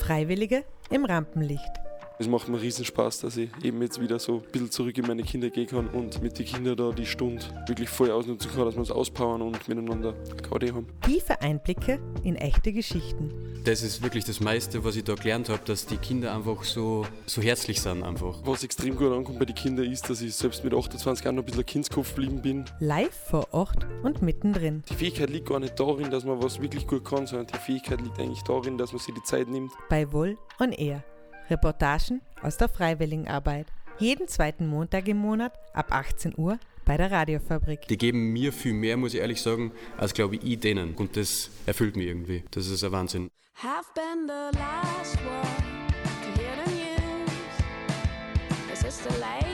Freiwillige im Rampenlicht. Es macht mir riesen Spaß, dass ich eben jetzt wieder so ein bisschen zurück in meine Kinder gehen kann und mit den Kindern da die Stunde wirklich voll ausnutzen kann, dass wir uns auspowern und miteinander Gaudi haben. Tiefe Einblicke in echte Geschichten. Das ist wirklich das meiste, was ich da gelernt habe, dass die Kinder einfach so herzlich sind einfach. Was extrem gut ankommt bei den Kindern ist, dass ich selbst mit 28 Jahren noch ein bisschen ein Kindskopf geblieben bin. Live vor Ort und mittendrin. Die Fähigkeit liegt gar nicht darin, dass man was wirklich gut kann, sondern die Fähigkeit liegt eigentlich darin, dass man sich die Zeit nimmt. Bei Wohl on Air. Reportagen aus der Freiwilligenarbeit. Jeden zweiten Montag im Monat ab 18 Uhr bei der Radiofabrik. Die geben mir viel mehr, muss ich ehrlich sagen, als glaube ich denen. Und das erfüllt mich irgendwie. Das ist ein Wahnsinn. Have been the last one to hear the news. This is the late